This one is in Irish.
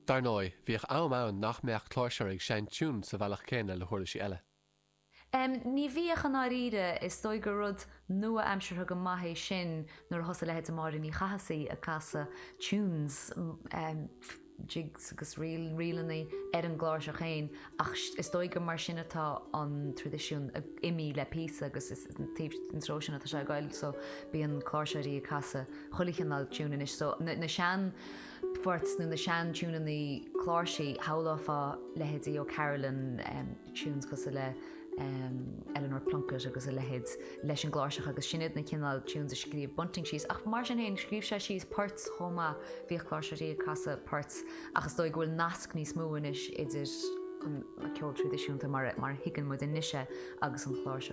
Darnóid, bhíoh am nach meach chláirseir ag sé tún sa bhealach céine le thuirla sí eile. Ní bhíoch an áíre is dói go rud nua amsirthe go maithé sin nuair thosa lehead amár ní chasaí a casa tunes jigs agus rialaí an gláir a chéin ach is dói go mar sin atá an tradiisiún imi le písa agus is tro sin atá se gail so bí an chláirseirí a casa cholichanál túúna is so na sean fuirt na sean túúna í chláirsaí hálaá leheadí ó Carolyn tunes cos le Eleanor Plunkett agus a lehéid leis an gláiseach agus sinad na cinál túúns a scríomh bunting síos ach mar sin héon scríomh se síos parts chomá bhíoh chláirseí casa parts agus dói ghfuil nasc níos móis idir an ceol tradiisiúnta mar higann mu in níise agus an chláirseach.